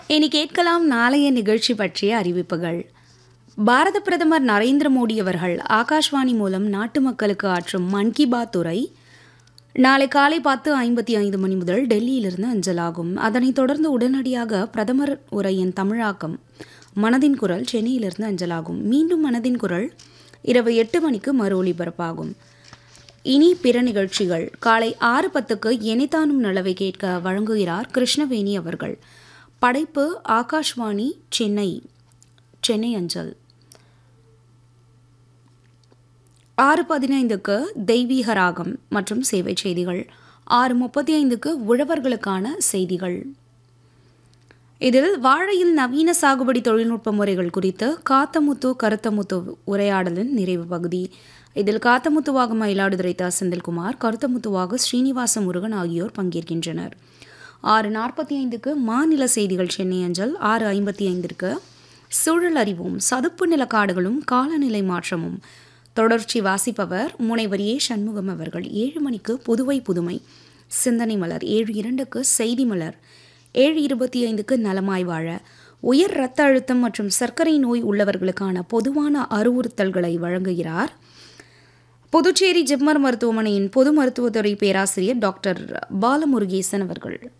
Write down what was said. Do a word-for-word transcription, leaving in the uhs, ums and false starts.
இனி கேட்கலாம் நாளைய நிகழ்ச்சி பற்றிய அறிவிப்புகள். பாரத பிரதமர் நரேந்திர மோடி அவர்கள் ஆகாஷ்வாணி மூலம் நாட்டு மக்களுக்கு ஆற்றும் மன் கி பாத் உரை நாளை காலை பத்து ஐம்பத்தி ஐந்து மணி முதல் டெல்லியிலிருந்து அஞ்சலாகும். அதனைத் தொடர்ந்து உடனடியாக பிரதமர் உரையின் தமிழாக்கம் மனதின் குரல் சென்னையிலிருந்து அஞ்சலாகும். மீண்டும் மனதின் குரல் இரவு எட்டு மணிக்கு மறு ஒலிபரப்பாகும். இனி பிற நிகழ்ச்சிகள். காலை ஆறு பத்துக்கு எனிதானும் நலவை கேட்க வழங்குகிறார் கிருஷ்ணவேணி அவர்கள். படைப்பு ஆகாஷ்வாணி சென்னை சென்னை அஞ்சல். ஆறு பதினைந்துக்கு தெய்வீக ராகம் மற்றும் சேவை செய்திகள். ஆறு முப்பத்தி ஐந்துக்கு உழவர்களுக்கான செய்திகள். இதில் வாழையில் நவீன சாகுபடி தொழில்நுட்ப முறைகள் குறித்து காத்தமுத்து கருத்தமுத்து உரையாடலின் நிறைவு பகுதி. இதில் காத்தமுத்துவாக மயிலாடுதுறை த செந்தில்குமார், கருத்தமுத்துவாக ஸ்ரீனிவாச முருகன் ஆகியோர் பங்கேற்கின்றனர். ஆறு நாற்பத்தி ஐந்துக்கு மாநில செய்திகள் சென்னை அஞ்சல். ஆறு ஐம்பத்தி ஐந்திற்கு சூழல் அறிவும் சதுப்பு நில காடுகளும் காலநிலை மாற்றமும் தொடர்ச்சி. வாசிப்பவர் முனைவர் ஏ சண்முகம் அவர்கள். ஏழு மணிக்கு புதுவை புதுமை சிந்தனை மலர். ஏழு இரண்டுக்கு செய்தி மலர். ஏழு இருபத்தி ஐந்துக்கு நலமாய் வாழ உயர் இரத்த அழுத்தம் மற்றும் சர்க்கரை நோய் உள்ளவர்களுக்கான பொதுவான அறிவுறுத்தல்களை வழங்குகிறார் புதுச்சேரி ஜிப்மர் மருத்துவமனையின் பொது மருத்துவத்துறை பேராசிரியர் டாக்டர் பாலமுருகேசன் அவர்கள்.